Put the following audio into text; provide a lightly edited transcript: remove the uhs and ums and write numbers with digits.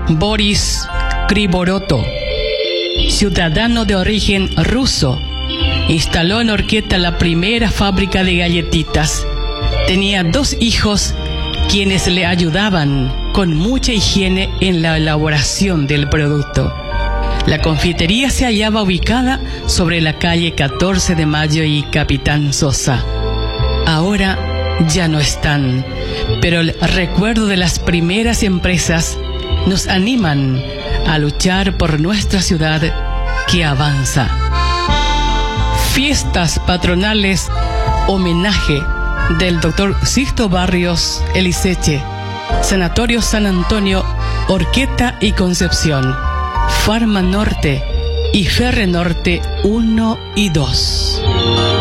Boris Kriboroto, ciudadano de origen ruso, instaló en Orqueta la primera fábrica de galletitas. Tenía 2 hijos quienes le ayudaban con mucha higiene en la elaboración del producto. La confitería se hallaba ubicada sobre la calle 14 de Mayo y Capitán Sosa. Ahora ya no están, pero el recuerdo de las primeras empresas nos animan a luchar por nuestra ciudad que avanza. Fiestas patronales, homenaje del Dr. Sixto Barrios Eliseche, Sanatorio San Antonio, Orqueta y Concepción, Farma Norte y Ferre Norte 1 y 2.